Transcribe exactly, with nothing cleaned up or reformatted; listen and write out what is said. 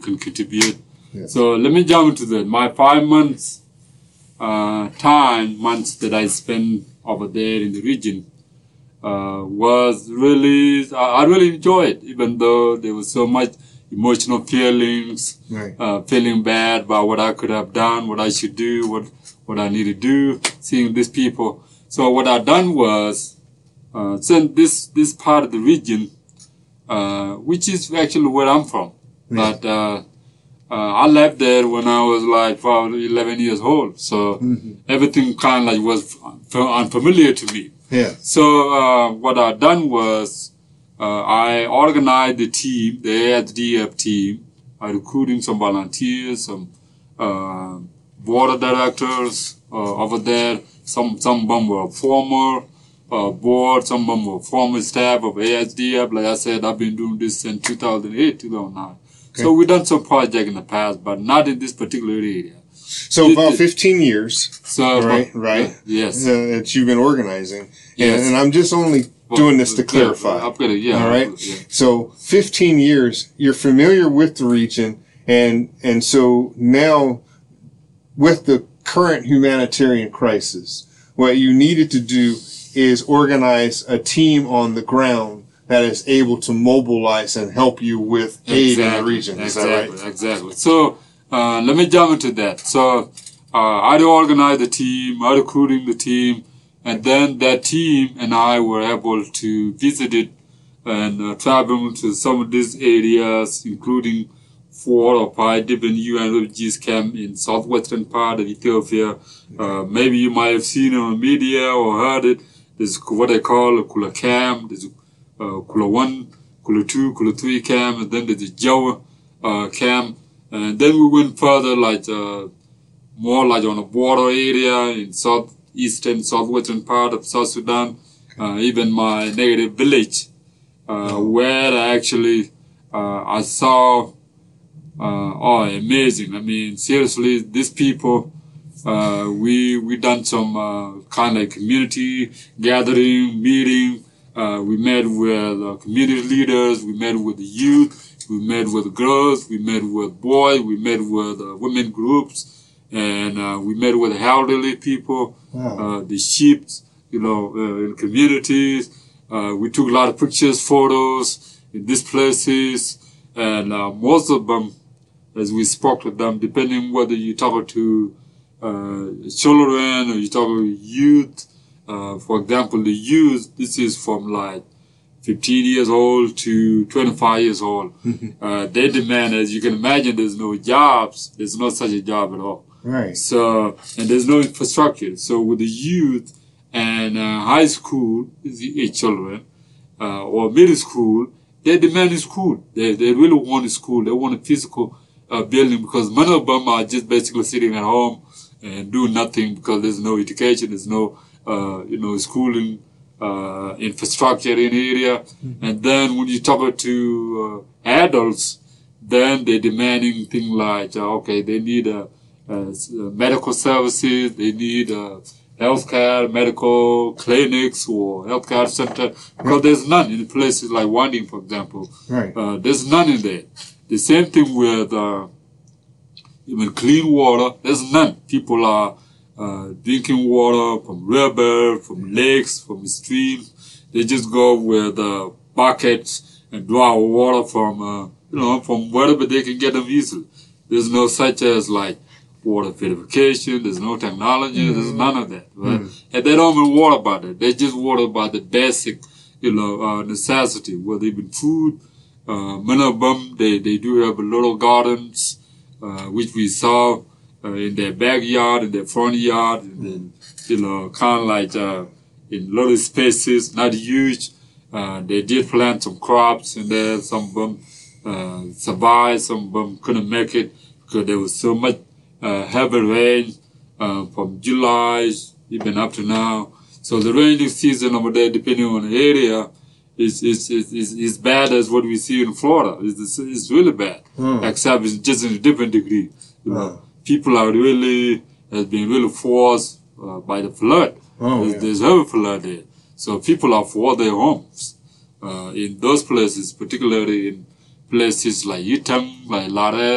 can contribute. Yes. So let me jump into that. My five months uh, time, months that I spent over there in the region uh, was really, I, I really enjoyed it, even though there was so much emotional feelings, right. uh, feeling bad about what I could have done, what I should do, what, what I need to do, seeing these people. So what I done was, uh, since this, this part of the region, uh, which is actually where I'm from, yeah. but, uh, Uh, I left there when I was like probably eleven years old, so mm-hmm. everything kind of like was unfamiliar to me. Yeah. So uh, what I done was uh, I organized the team, the A S D F team, by recruiting some volunteers, some uh, board of directors uh, over there. Some some of them were former uh, board, some of them were former staff of A S D F. Like I said, I've been doing this since two thousand eight, two thousand nine. Okay. So we've done some projects in the past, but not in this particular area. So it, about fifteen years, so right? About, right? Uh, yes. Uh, that you've been organizing. Yes. And, and I'm just only well, doing this to clarify. Yeah, gonna, yeah, all right? Yeah. So fifteen years, you're familiar with the region, and and so now with the current humanitarian crisis, what you needed to do is organize a team on the ground that is able to mobilize and help you with aid exactly, in the region. Is exactly, that right? Exactly. So uh, let me jump into that. So uh, I organized the team, I recruiting the team, and then that team and I were able to visit it and uh, travel to some of these areas, including four or five different U N refugees camp in southwestern part of Ethiopia. Uh, maybe you might have seen it on media or heard it. There's what they call a Kula camp. There's Uh, Kula one, Kula two, Kula three camp, and then there's the Jawa uh, camp. And then we went further, like uh, more like on a border area in southeastern, southwestern part of South Sudan. Uh, even my native village, uh, where I actually uh, I saw, uh, oh, amazing! I mean, seriously, these people. Uh, we we done some uh, kind of community gathering, meeting. Uh, we met with uh, community leaders, we met with the youth, we met with girls, we met with boys, we met with uh, women groups, and uh, we met with elderly people, wow. uh, the sheep, you know, uh, in communities. Uh, we took a lot of pictures, photos in these places, and uh, most of them, as we spoke to them, depending whether you talk to uh, children or you talk to youth. Uh, for example, the youth, this is from like fifteen years old to twenty-five years old. uh, they demand, as you can imagine, there's no jobs. There's no such a job at all. Right. So, and there's no infrastructure. So with the youth and uh, high school, the children, uh, or middle school, they demand a school. They, they really want a school. They want a physical uh, building, because many of them are just basically sitting at home and doing nothing because there's no education, there's no Uh, you know, schooling, uh, infrastructure in area. Mm-hmm. And then when you talk to uh, adults, then they're demanding things like, uh, okay, they need uh, uh, medical services, they need uh, healthcare, medical clinics or healthcare center, because there's none in places like Wanding, for example. Right. Uh, there's none in there. The same thing with uh, even clean water, there's none. People are Uh, drinking water from river, from lakes, from streams. They just go with uh, buckets and draw water from, uh, you know, from wherever they can get them easily. There's no such as like water purification. There's no technology. Mm-hmm. There's none of that. Right? Mm-hmm. And they don't even worry about it. They just worry about the basic, you know, uh, necessity, whether even food. Uh, many of them, they, they do have little gardens, uh, which we saw. Uh, in their backyard, in their front yard, and then, you know, kind of like uh, in little spaces, not huge. Uh, they did plant some crops in there. Some of them uh, survived, some of them couldn't make it because there was so much uh, heavy rain uh, from July even up to now. So the rainy season over there, depending on the area, is is is is, is bad as what we see in Florida. It's, it's, it's really bad, mm. except it's just in a different degree. You know. Mm. People are really, has been really forced uh, by the flood. Oh, there's, yeah. there's heavy flood there. So people are for their homes. Uh, in those places, particularly in places like Yitam, like Lare,